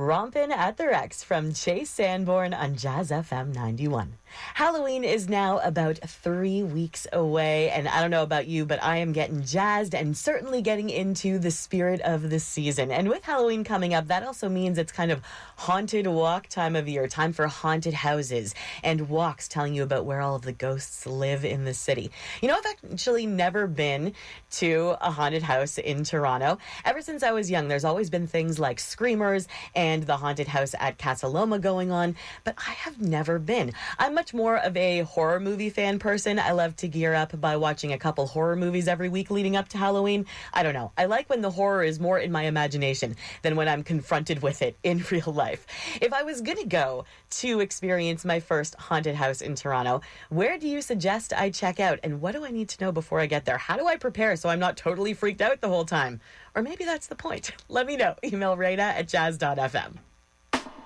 Rompin' at the Rex from Chase Sanborn on Jazz FM 91. Halloween is now about 3 weeks away, and I don't know about you, but I am getting jazzed and certainly getting into the spirit of the season. And with Halloween coming up, that also means it's kind of haunted walk time of year, time for haunted houses and walks telling you about where all of the ghosts live in the city. You know, I've actually never been to a haunted house in Toronto. Ever since I was young, there's always been things like Screamers and the haunted house at Casa Loma going on, but I have never been. I'm much more of a horror movie fan person. I love to gear up by watching a couple horror movies every week leading up to Halloween. I don't know. I like when the horror is more in my imagination than when I'm confronted with it in real life. If I was going to go to experience my first haunted house in Toronto, where do you suggest I check out? And what do I need to know before I get there? How do I prepare so I'm not totally freaked out the whole time? Or maybe that's the point. Let me know. Email Rada at jazz.fm.